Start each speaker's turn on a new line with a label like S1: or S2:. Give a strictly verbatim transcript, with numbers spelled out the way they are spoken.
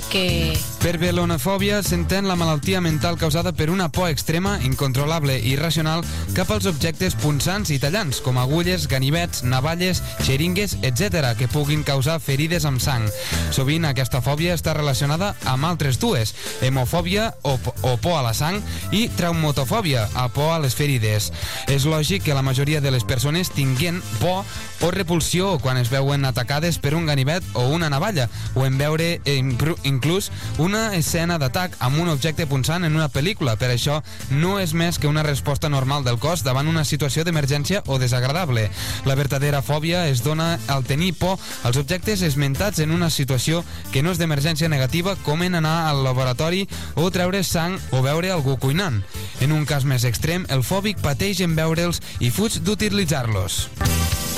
S1: que...
S2: Per velonofòbia s'entén la malaltia mental causada per una por extrema, incontrolable i irracional cap als objectes punxants i tallants, com agulles, ganivets, navalles, xeringues, etcètera, que puguin causar ferides amb sang. Sovint aquesta fòbia està relacionada amb altres dues, hemofòbia o, o por a la sang i traumatofòbia, a por a les ferides. És lògic que la majoria de les persones tinguin por o repulsió quan es veuen atacades per un ganivet o una navalla, o en veure inclús una escena d'atac amb un objecte punxant en una pel·lícula. Per això no és més que una resposta normal del cos davant una situació d'emergència o desagradable. La verdadera fòbia es dona al tenir por als objectes esmentats en una situació que no és d'emergència negativa, com en anar al laboratori o treure sang o veure algú cuinant. En un cas més extrem, el fòbic pateix en veure'ls i fuig d'utilitzar-los.